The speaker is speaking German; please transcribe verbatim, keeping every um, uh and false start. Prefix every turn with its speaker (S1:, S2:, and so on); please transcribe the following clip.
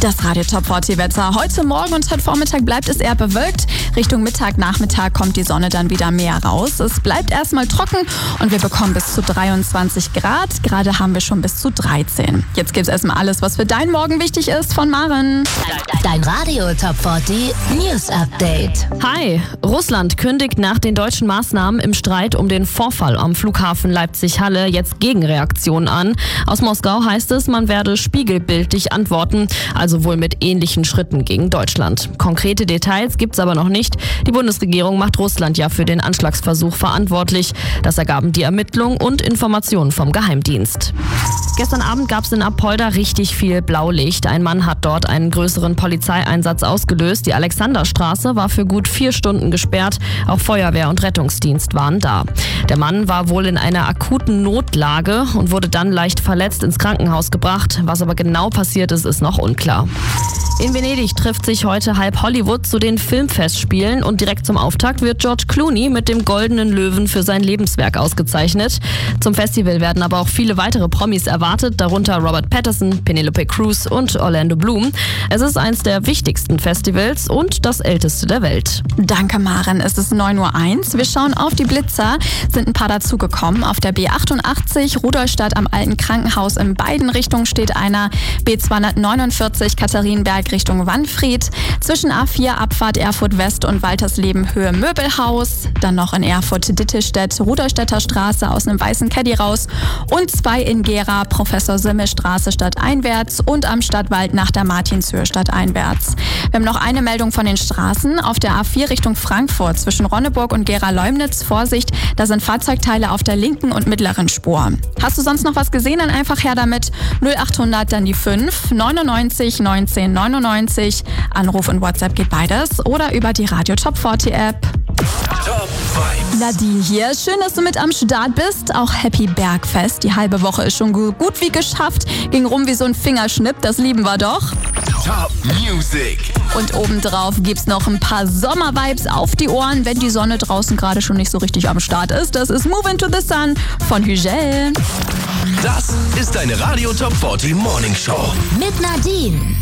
S1: Das Radio Top vierzig Wetter. Heute Morgen und heute Vormittag bleibt es eher bewölkt. Richtung Mittag, Nachmittag kommt die Sonne dann wieder mehr raus. Es bleibt erstmal trocken und wir bekommen bis zu dreiundzwanzig Grad. Gerade haben wir schon bis zu dreizehn. Jetzt gibt es erstmal alles, was für deinen Morgen wichtig ist, von Maren.
S2: Dein Radio Top vierzig News Update.
S3: Hi, Russland kündigt nach den deutschen Maßnahmen im Streit um den Vorfall am Flughafen Leipzig-Halle jetzt Gegenreaktionen an. Aus Moskau heißt es, man werde spiegelbildlich antworten, also wohl mit ähnlichen Schritten gegen Deutschland. Konkrete Details gibt's aber noch nicht. Die Bundesregierung macht Russland ja für den Anschlagsversuch verantwortlich. Das ergaben die Ermittlungen und Informationen vom Geheimdienst. Gestern Abend gab es in Apolda richtig viel Blaulicht. Ein Mann hat dort einen größeren Polizeieinsatz ausgelöst. Die Alexanderstraße war für gut vier Stunden gesperrt. Auch Feuerwehr und Rettungsdienst waren da. Der Mann war wohl in einer akuten Notlage und wurde dann leicht verletzt ins Krankenhaus gebracht. Was aber genau passiert ist, ist noch unklar. In Venedig trifft sich heute halb Hollywood zu den Filmfestspielen und direkt zum Auftakt wird George Clooney mit dem Goldenen Löwen für sein Lebenswerk ausgezeichnet. Zum Festival werden aber auch viele weitere Promis erwartet, darunter Robert Pattinson, Penelope Cruz und Orlando Bloom. Es ist eins der wichtigsten Festivals und das älteste der Welt.
S1: Danke, Maren. Es ist neun Uhr eins. Wir schauen auf die Blitzer. Sind ein paar dazugekommen. Auf der B achtundachtzig Rudolstadt am Alten Krankenhaus in beiden Richtungen steht einer. B zweihundertneunundvierzig Katharinenberg Richtung Wanfried. Zwischen A vier Abfahrt Erfurt West und Waltersleben Höhe Möbelhaus. Dann noch in Erfurt Dittelstedt Rudolstädter Straße aus einem weißen Caddy raus. Und zwei in Gera Professor Simmel Straße stadteinwärts und am Stadtwald nach der Martinshöhe stadteinwärts. Wir haben noch eine Meldung von den Straßen. Auf der A vier Richtung Frankfurt zwischen Ronneburg und Gera-Leumnitz. Vorsicht, da sind Fahrzeugteile auf der linken und mittleren Spur. Hast du sonst noch was gesehen? Dann einfach her damit. null achthundert dann die fünf neunundneunzig neunzehn neunundneunzig. Anruf und WhatsApp geht beides. Oder über die Radio Top vierzig App.
S4: Top Vibes.
S1: Nadine hier. Schön, dass du mit am Start bist. Auch Happy Bergfest. Die halbe Woche ist schon gut wie geschafft. Ging rum wie so ein Fingerschnipp. Das lieben wir doch.
S4: Top Music.
S1: Und obendrauf gibt's noch ein paar Sommervibes auf die Ohren, wenn die Sonne draußen gerade schon nicht so richtig am Start ist. Das ist Move Into the Sun von Hügel.
S4: Das ist deine Radio Top vierzig Morning Show.
S2: Mit Nadine.